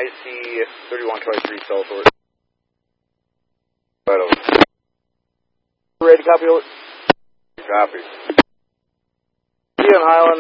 IC 3123 Southward. Right over. Ready to copy over? Copy. Ian Highland.